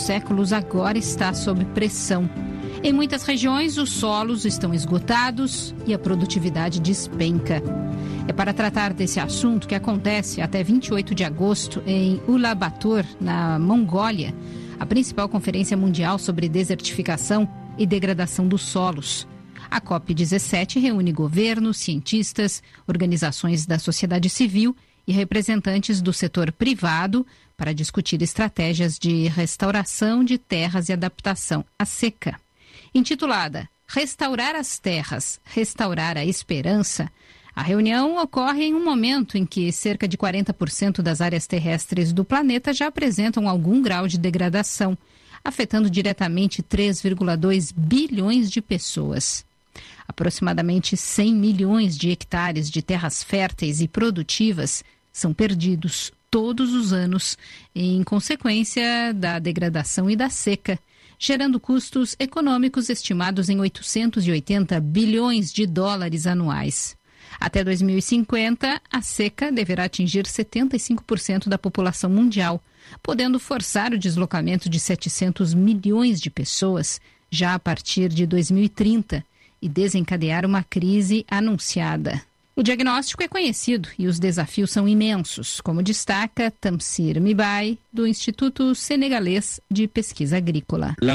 séculos agora está sob pressão. Em muitas regiões, os solos estão esgotados e a produtividade despenca. É para tratar desse assunto que acontece até 28 de agosto em Ulaanbaatar, na Mongólia, a principal conferência mundial sobre desertificação e degradação dos solos. A COP17 reúne governos, cientistas, organizações da sociedade civil e representantes do setor privado para discutir estratégias de restauração de terras e adaptação à seca. Intitulada Restaurar as Terras, Restaurar a Esperança, a reunião ocorre em um momento em que cerca de 40% das áreas terrestres do planeta já apresentam algum grau de degradação, afetando diretamente 3,2 bilhões de pessoas. Aproximadamente 100 milhões de hectares de terras férteis e produtivas são perdidos todos os anos em consequência da degradação e da seca, gerando custos econômicos estimados em 880 bilhões de dólares anuais. Até 2050, a seca deverá atingir 75% da população mundial, podendo forçar o deslocamento de 700 milhões de pessoas já a partir de 2030 e desencadear uma crise anunciada. O diagnóstico é conhecido e os desafios são imensos, como destaca Tamsir Mbaye, do Instituto Senegalês de Pesquisa Agrícola. A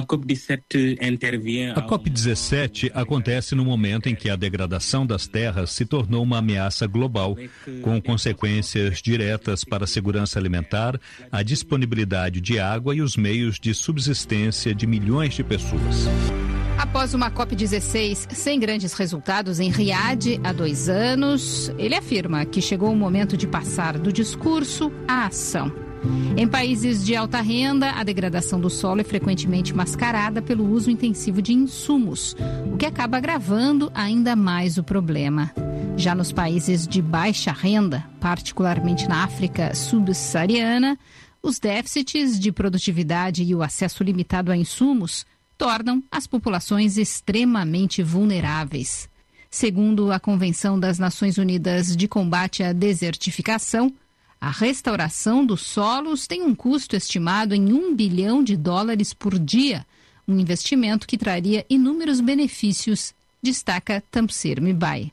COP17 acontece no momento em que a degradação das terras se tornou uma ameaça global, com consequências diretas para a segurança alimentar, a disponibilidade de água e os meios de subsistência de milhões de pessoas. Após uma COP16 sem grandes resultados em Riad há 2 anos, ele afirma que chegou o momento de passar do discurso à ação. Em países de alta renda, a degradação do solo é frequentemente mascarada pelo uso intensivo de insumos, o que acaba agravando ainda mais o problema. Já nos países de baixa renda, particularmente na África subsaariana, os déficits de produtividade e o acesso limitado a insumos tornam as populações extremamente vulneráveis. Segundo a Convenção das Nações Unidas de Combate à Desertificação, a restauração dos solos tem um custo estimado em $1 bilhão por dia, um investimento que traria inúmeros benefícios, destaca Tamsir Mbaye.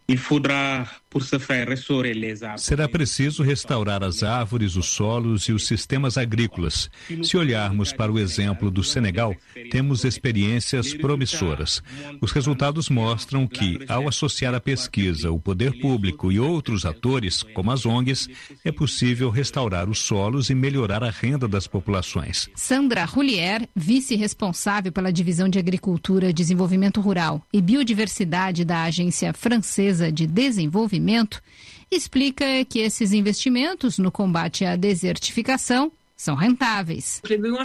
Será preciso restaurar as árvores, os solos e os sistemas agrícolas. Se olharmos para o exemplo do Senegal, temos experiências promissoras. Os resultados mostram que, ao associar a pesquisa, o poder público e outros atores, como as ONGs, é possível restaurar os solos e melhorar a renda das populações. Sandra Roulier, vice-responsável pela Divisão de Agricultura, Desenvolvimento Rural e Biodiversidade da Agência Francesa de Desenvolvimento, explica que esses investimentos no combate à desertificação são rentáveis.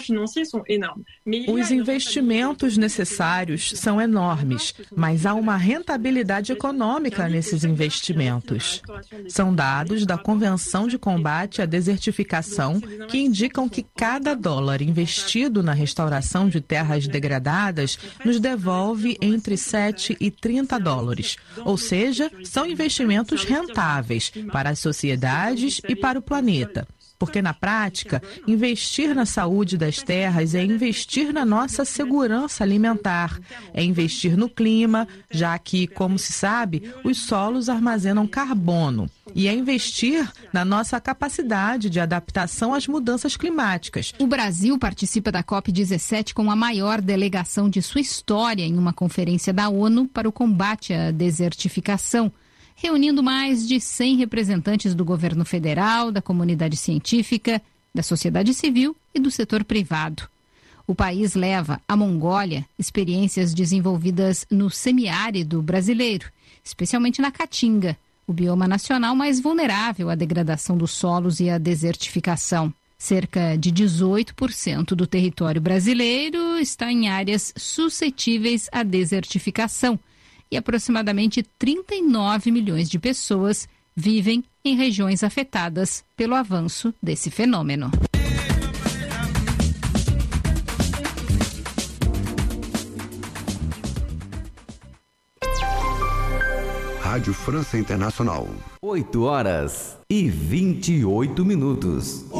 Os investimentos necessários são enormes, mas há uma rentabilidade econômica nesses investimentos. São dados da Convenção de Combate à Desertificação que indicam que cada dólar investido na restauração de terras degradadas nos devolve entre 7 e 30 dólares. Ou seja, são investimentos rentáveis para as sociedades e para o planeta. Porque, na prática, investir na saúde das terras é investir na nossa segurança alimentar, é investir no clima, já que, como se sabe, os solos armazenam carbono, e é investir na nossa capacidade de adaptação às mudanças climáticas. O Brasil participa da COP17 com a maior delegação de sua história em uma conferência da ONU para o combate à desertificação, reunindo mais de 100 representantes do governo federal, da comunidade científica, da sociedade civil e do setor privado. O país leva à Mongólia experiências desenvolvidas no semiárido brasileiro, especialmente na Caatinga, o bioma nacional mais vulnerável à degradação dos solos e à desertificação. Cerca de 18% do território brasileiro está em áreas suscetíveis à desertificação, e aproximadamente 39 milhões de pessoas vivem em regiões afetadas pelo avanço desse fenômeno. Rádio França Internacional. 8h28.